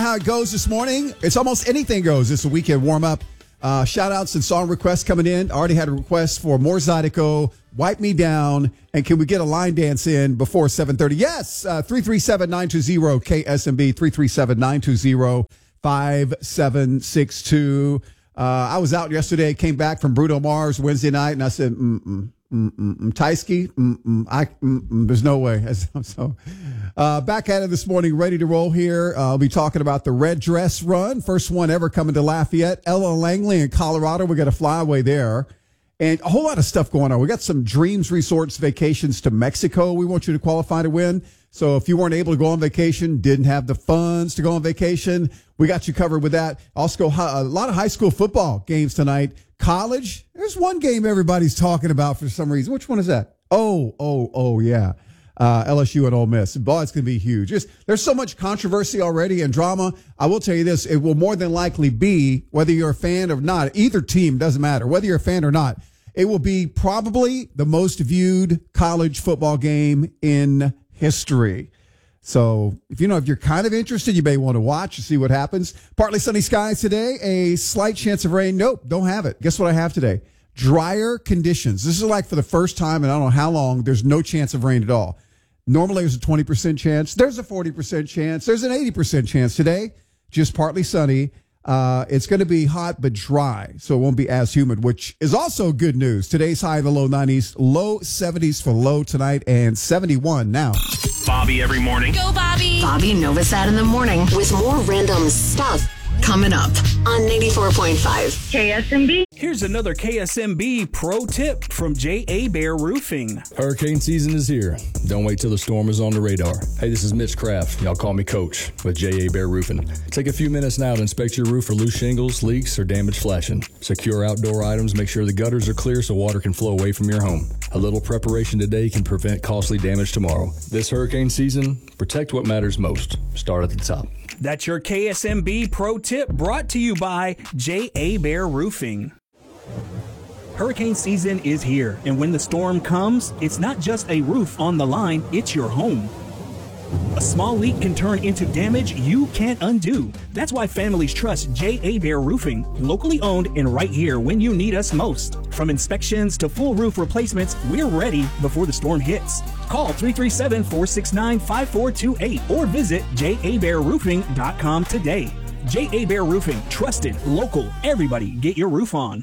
how it goes this morning. It's almost anything goes. It's a weekend warm-up. Shout-outs and song requests coming in. I already had a request for more Zydeco, Wipe Me Down, and can we get a line dance in before 7:30? Yes, 337-920 KSMB, 337-920-5762. I was out yesterday, came back from Bruno Mars Wednesday night, and I said, Tysky, there's no way. So, back at it this morning, ready to roll here. I'll be talking about the Red Dress Run, first one ever coming to Lafayette. Ella Langley in Colorado, we got a flyaway there. And a whole lot of stuff going on. We got some Dreams Resorts vacations to Mexico we want you to qualify to win. So if you weren't able to go on vacation, didn't have the funds to go on vacation, we got you covered with that. Also, a lot of high school football games tonight. College, there's one game everybody's talking about for some reason. Which one is that? Oh, yeah. LSU and Ole Miss. Boy, it's going to be huge. There's so much controversy already and drama. I will tell you this. It will more than likely be, whether you're a fan or not, either team, doesn't matter, whether you're a fan or not, it will be probably the most viewed college football game in history. So if you're kind of interested, you may want to watch and see what happens. Partly sunny skies today, a slight chance of rain. Nope, don't have it. Guess what I have today? Drier conditions. This is like for the first time in I don't know how long, there's no chance of rain at all. Normally there's a 20% chance. There's a 40% chance. There's an 80% chance today. Just partly sunny. It's going to be hot but dry, so it won't be as humid, which is also good news. Today's high in the low 90s, low 70s for low tonight, and 71 now. Bobby every morning. Go, Bobby. Bobby Novosad in the morning with more random stuff coming up on 94.5 KSMB. Here's another KSMB pro tip from J.A. Bear Roofing. Hurricane season is here. Don't wait till the storm is on the radar. Hey, this is Mitch Kraft. Y'all call me Coach with J.A. Bear Roofing. Take a few minutes now to inspect your roof for loose shingles, leaks, or damaged flashing. Secure outdoor items. Make sure the gutters are clear so water can flow away from your home. A little preparation today can prevent costly damage tomorrow. This hurricane season, protect what matters most. Start at the top. That's your KSMB pro tip brought to you by J.A. Bear Roofing. Hurricane season is here, and when the storm comes, it's not just a roof on the line, it's your home. A small leak can turn into damage you can't undo. That's why families trust J.A. Bear Roofing, locally owned and right here when you need us most. From inspections to full roof replacements, we're ready before the storm hits. Call 337-469-5428 or visit jabearroofing.com today. J.A. Bear Roofing, trusted, local, everybody get your roof on.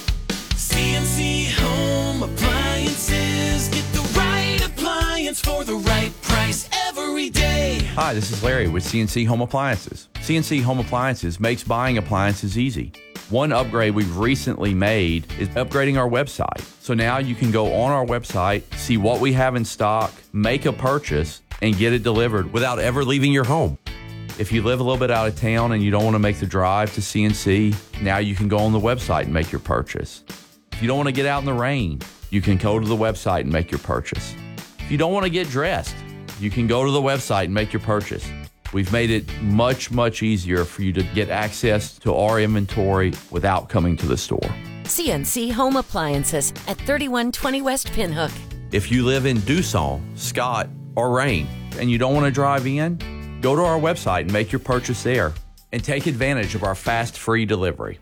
CNC Home Appliances. Get the right appliance for the right price every day. Hi, this is Larry with CNC Home Appliances. CNC Home Appliances makes buying appliances easy. One upgrade we've recently made is upgrading our website. So now you can go on our website, see what we have in stock, make a purchase, and get it delivered without ever leaving your home. If you live a little bit out of town and you don't want to make the drive to CNC, now you can go on the website and make your purchase. If you don't want to get out in the rain, you can go to the website and make your purchase. If you don't want to get dressed, you can go to the website and make your purchase. We've made it much, much easier for you to get access to our inventory without coming to the store. CNC Home Appliances at 3120 West Pinhook. If you live in Dusson, Scott, or Rain, and you don't want to drive in, go to our website and make your purchase there and take advantage of our fast, free delivery.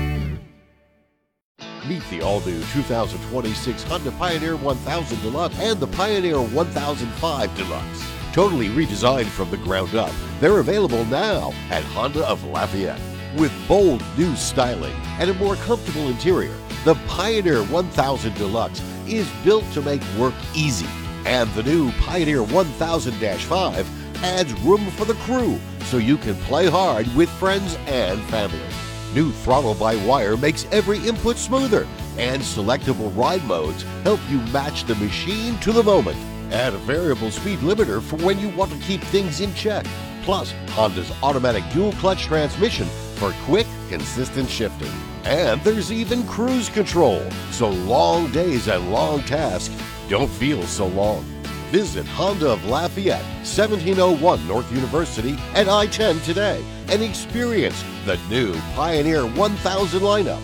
Meet the all-new 2026 Honda Pioneer 1000 Deluxe and the Pioneer 1005 Deluxe. Totally redesigned from the ground up, they're available now at Honda of Lafayette. With bold new styling and a more comfortable interior, the Pioneer 1000 Deluxe is built to make work easy. And the new Pioneer 1000-5 adds room for the crew so you can play hard with friends and family. New throttle-by-wire makes every input smoother, and selectable ride modes help you match the machine to the moment. Add a variable speed limiter for when you want to keep things in check. Plus, Honda's automatic dual-clutch transmission for quick, consistent shifting. And there's even cruise control, so long days and long tasks don't feel so long. Visit Honda of Lafayette, 1701 North University and I-10 today and experience the new Pioneer 1000 lineup.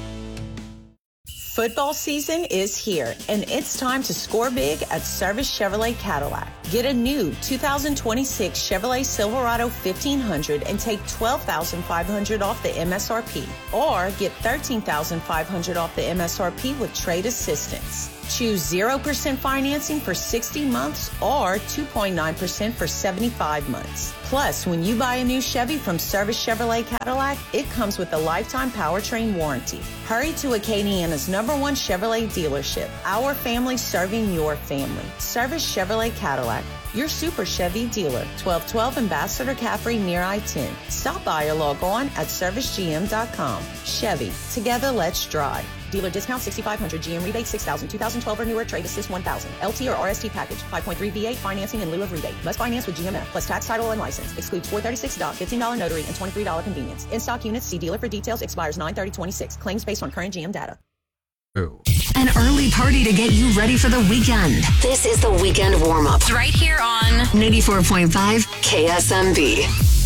Football season is here, and it's time to score big at Service Chevrolet Cadillac. Get a new 2026 Chevrolet Silverado 1500 and take $12,500 off the MSRP, or get $13,500 off the MSRP with trade assistance. Choose 0% financing for 60 months or 2.9% for 75 months. Plus, when you buy a new Chevy from Service Chevrolet Cadillac, it comes with a lifetime powertrain warranty. Hurry to Acadiana's #1 Chevrolet dealership. Our family serving your family. Service Chevrolet Cadillac, your Super Chevy dealer. 1212 Ambassador Caffrey near I-10. Stop by or log on at servicegm.com. Chevy, together let's drive. Dealer discount $6,500, GM rebate $6,000, 2012 or newer, trade assist $1,000. LT or RST package, 5.3 V8 financing in lieu of rebate. Must finance with GMF plus tax, title, and license. Excludes $436 doc, $15 notary, and $23 convenience. In stock units, see dealer for details. Expires 9/30/26. Claims based on current GM data. An early party to get you ready for the weekend. This is the weekend warm-up. Right here on 94.5 KSMB.